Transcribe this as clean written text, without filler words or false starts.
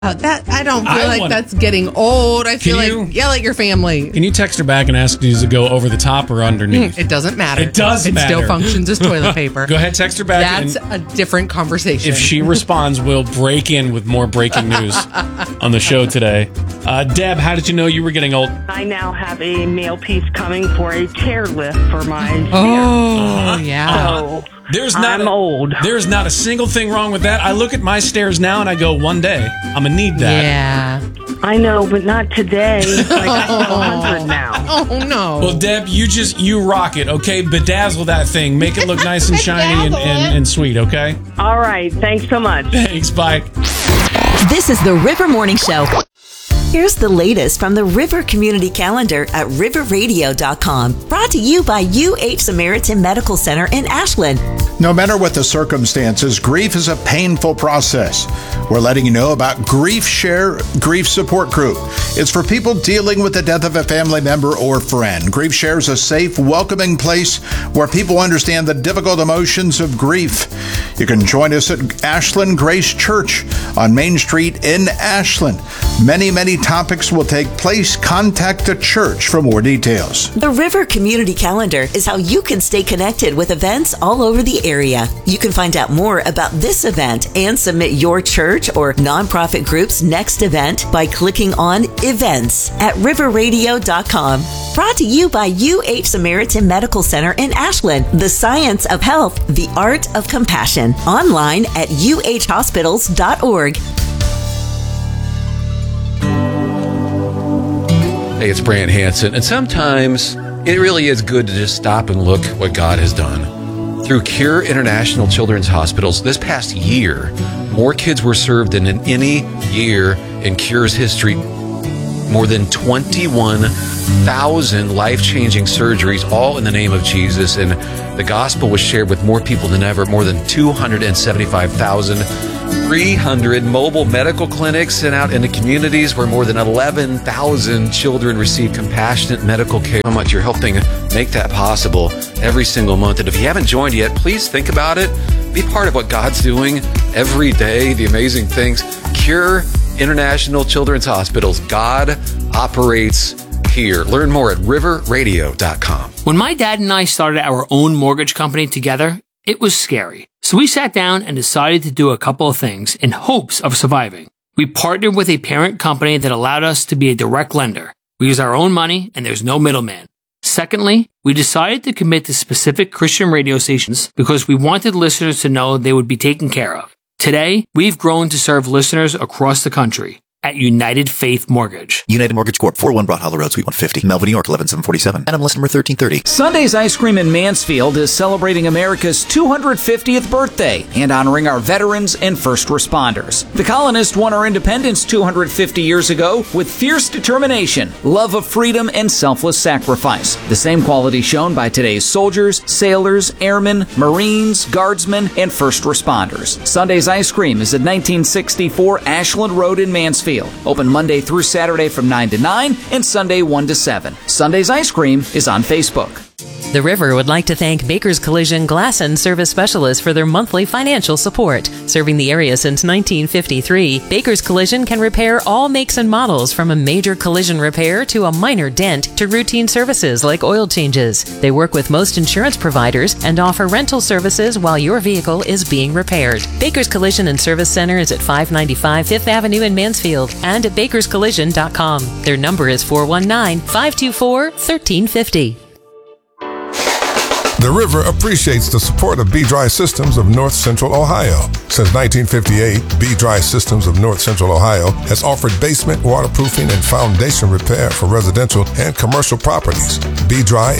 That I don't feel like that's getting old. I feel like yell at your family. Can you text her back and ask you to go over the top or underneath? It doesn't matter. It does matter. It still functions as toilet paper. Go ahead, text her back. That's a different conversation. If she responds, we'll break in with more breaking news on the show today. Deb, how did you know you were getting old? I now have a mail piece coming for a chairlift for my stairs. Yeah. So I'm old. There's not a single thing wrong with that. I look at my stairs now and I go, one day, I'm going to need that. Yeah. I know, but not today. Like, I'm 100 now. Oh, no. Well, Deb, you rock it, okay? Bedazzle that thing. Make it look nice and shiny and sweet, okay? All right. Thanks so much. Thanks. Bye. This is the River Morning Show. Here's the latest from the River Community Calendar at riverradio.com. Brought to you by UH Samaritan Medical Center in Ashland. No matter what the circumstances, grief is a painful process. We're letting you know about Grief Share Grief Support Group. It's for people dealing with the death of a family member or friend. Grief Share is a safe, welcoming place where people understand the difficult emotions of grief. You can join us at Ashland Grace Church on Main Street in Ashland. Many topics will take place. Contact the church for more details. The River Community Calendar is how you can stay connected with events all over the area. You can find out more about this event and submit your church or nonprofit group's next event by clicking on Events at riverradio.com. Brought to you by UH Samaritan Medical Center in Ashland. The science of health, the art of compassion. Online at uhhospitals.org. Hey, it's Brant Hansen, and sometimes it really is good to just stop and look what God has done. Through Cure International Children's Hospitals, this past year, more kids were served than in any year in Cure's history. More than 21,000 life-changing surgeries, all in the name of Jesus, and the gospel was shared with more people than ever. More than 275,300 mobile medical clinics sent out into communities where more than 11,000 children receive compassionate medical care. How much you're helping make that possible every single month. And if you haven't joined yet, please think about it. Be part of what God's doing every day, the amazing things. Cure International Children's Hospitals. God operates here. Learn more at riverradio.com. When my dad and I started our own mortgage company together, it was scary. So we sat down and decided to do a couple of things in hopes of surviving. We partnered with a parent company that allowed us to be a direct lender. We use our own money and there's no middleman. Secondly, we decided to commit to specific Christian radio stations because we wanted listeners to know they would be taken care of. Today, we've grown to serve listeners across the country at United Faith Mortgage. United Mortgage Corp. 401 Broad Hollow Road, Suite 150, Melville, New York, 11747. NMLS number 1330. Sunday's Ice Cream in Mansfield is celebrating America's 250th birthday and honoring our veterans and first responders. The colonists won our independence 250 years ago with fierce determination, love of freedom, and selfless sacrifice. The same quality shown by today's soldiers, sailors, airmen, Marines, guardsmen, and first responders. Sunday's Ice Cream is at 1964 Ashland Road in Mansfield. Open Monday through Saturday from 9 to 9 and Sunday 1 to 7. Sunday's Ice Cream is on Facebook. The River would like to thank Baker's Collision Glass and Service Specialists for their monthly financial support. Serving the area since 1953, Baker's Collision can repair all makes and models from a major collision repair to a minor dent to routine services like oil changes. They work with most insurance providers and offer rental services while your vehicle is being repaired. Baker's Collision and Service Center is at 595 5th Avenue in Mansfield and at bakerscollision.com. Their number is 419-524-1350. The River appreciates the support of B-Dry Systems of North Central Ohio. Since 1958, B-Dry Systems of North Central Ohio has offered basement waterproofing and foundation repair for residential and commercial properties. B-Dry